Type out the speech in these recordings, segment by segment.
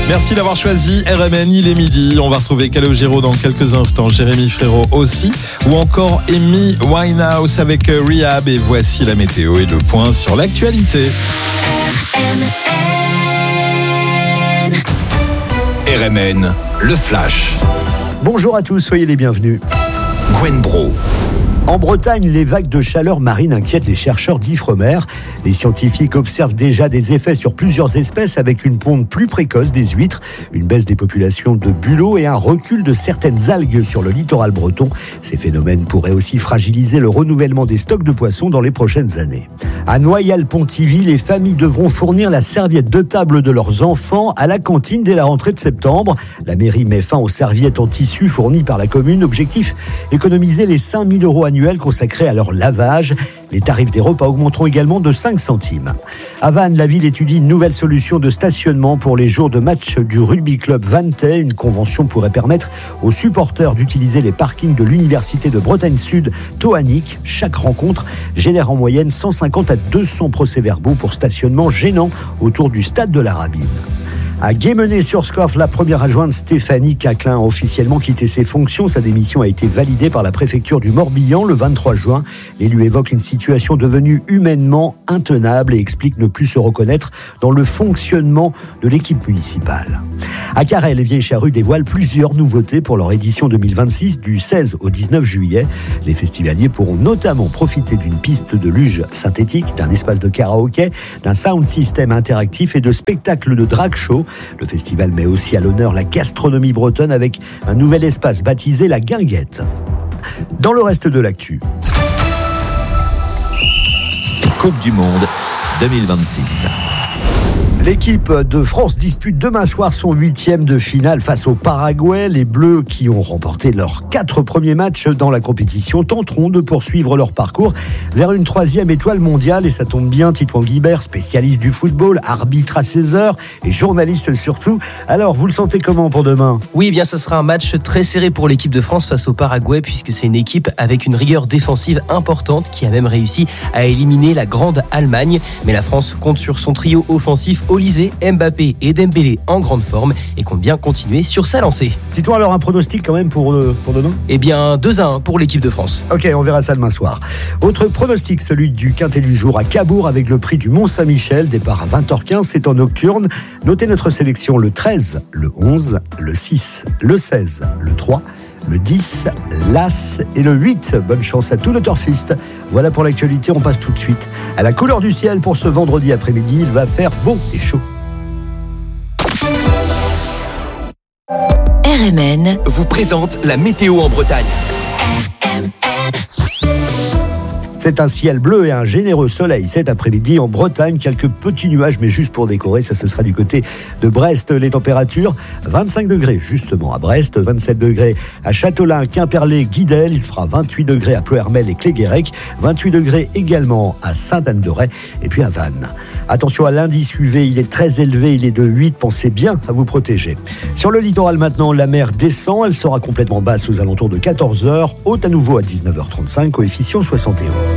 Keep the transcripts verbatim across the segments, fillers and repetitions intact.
Merci d'avoir choisi R M N, il est midi. On va retrouver Calogero dans quelques instants, Jérémy Frérot aussi, ou encore Amy Winehouse avec Rehab. Et voici la météo et le point sur l'actualité. R M N. R M N, le flash. Bonjour à tous, soyez les bienvenus. Gwen Bro. En Bretagne, les vagues de chaleur marine inquiètent les chercheurs d'Ifremer. Les scientifiques observent déjà des effets sur plusieurs espèces avec une ponte plus précoce des huîtres, une baisse des populations de bulots et un recul de certaines algues sur le littoral breton. Ces phénomènes pourraient aussi fragiliser le renouvellement des stocks de poissons dans les prochaines années. À Noyal-Pontivy, les familles devront fournir la serviette de table de leurs enfants à la cantine dès la rentrée de septembre. La mairie met fin aux serviettes en tissu fournies par la commune. Objectif, économiser les cinq mille euros annuels consacrés à leur lavage. Les tarifs des repas augmenteront également de cinq centimes. À Vannes, la ville étudie une nouvelle solution de stationnement pour les jours de match du rugby club Vantais. Une convention pourrait permettre aux supporters d'utiliser les parkings de l'université de Bretagne Sud, Toanic. Chaque rencontre génère en moyenne cent cinquante à deux cents procès-verbaux pour stationnement gênant autour du stade de la Rabine. À Guémené-sur-Scorff, la première adjointe Stéphanie Caclin a officiellement quitté ses fonctions. Sa démission a été validée par la préfecture du Morbihan le vingt-trois juin. L'élu évoque une situation devenue humainement intenable et explique ne plus se reconnaître dans le fonctionnement de l'équipe municipale. À Carhaix, les Vieilles Charrues dévoilent plusieurs nouveautés pour leur édition deux mille vingt-six du seize au dix-neuf juillet. Les festivaliers pourront notamment profiter d'une piste de luge synthétique, d'un espace de karaoké, d'un sound system interactif et de spectacles de drag show. Le festival met aussi à l'honneur la gastronomie bretonne avec un nouvel espace baptisé la Guinguette. Dans le reste de l'actu. Coupe du Monde deux mille vingt-six. L'équipe de France dispute demain soir son huitième de finale face au Paraguay. Les Bleus, qui ont remporté leurs quatre premiers matchs dans la compétition, tenteront de poursuivre leur parcours vers une troisième étoile mondiale. Et ça tombe bien, Titouan Guibert, spécialiste du football, arbitre à seize heures et journaliste surtout. Alors, vous le sentez comment pour demain ? Oui, eh bien, ça sera un match très serré pour l'équipe de France face au Paraguay, puisque c'est une équipe avec une rigueur défensive importante qui a même réussi à éliminer la grande Allemagne. Mais la France compte sur son trio offensif Olysée, Mbappé et Dembélé en grande forme et compte bien continuer sur sa lancée. Dis-toi alors un pronostic quand même pour, euh, pour demain ? Eh bien, deux à un pour l'équipe de France. Ok, on verra ça demain soir. Autre pronostic, celui du Quintet du jour à Cabourg avec le prix du Mont-Saint-Michel. Départ à vingt heures quinze, c'est en nocturne. Notez notre sélection le treize, le onze, le six, le seize, le trois, le dix, l'As et le huit. Bonne chance à tous les turfistes. Voilà pour l'actualité, on passe tout de suite à la couleur du ciel pour ce vendredi après-midi. Il va faire beau et chaud. R M N vous présente la météo en Bretagne. R M N. C'est un ciel bleu et un généreux soleil cet après-midi en Bretagne. Quelques petits nuages, mais juste pour décorer. Ça, ce sera du côté de Brest. Les températures, vingt-cinq degrés justement à Brest, vingt-sept degrés à Châtelain, Quimperlé, Guidel. Il fera vingt-huit degrés à Pleuhermel et Cléguérec, vingt-huit degrés également à Sainte-Anne-de-Ray et puis à Vannes. Attention à l'indice U V, il est très élevé, il est de huit. Pensez bien à vous protéger. Sur le littoral maintenant, la mer descend. Elle sera complètement basse aux alentours de quatorze heures. Haute à nouveau à dix-neuf heures trente-cinq, coefficient soixante et onze.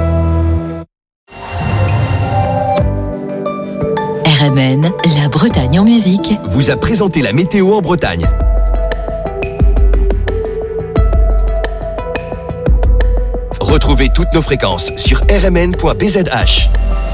R M N, la Bretagne en musique, Vous a présenté la météo en Bretagne. Retrouvez toutes nos fréquences sur r m n point b z h.